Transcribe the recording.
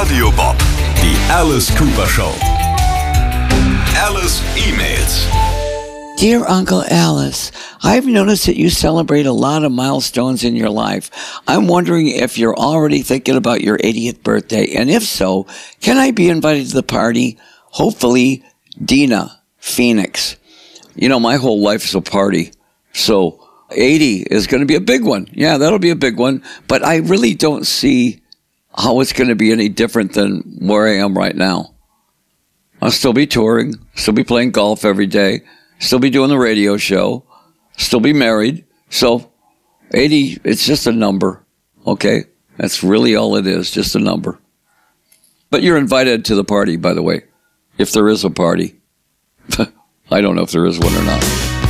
Radio Bob, die Alice Cooper Show. Alice E-Mails. Dear Uncle Alice, I've noticed that you celebrate a lot of milestones in your life. I'm wondering if you're already thinking about your 80th birthday, and if so, can I be invited to the party? Hopefully, Dina, Phoenix. You know, my whole life is a party, so 80 is going to be a big one. Yeah, that'll be a big one, but I really don't see how it's going to be any different than where I am right now. I'll still be touring, still be playing golf every day, still be doing the radio show, still be married. So 80, it's just a number, okay? That's really all it is, just a number. But you're invited to the party, by the way, if there is a party. I don't know if there is one or not.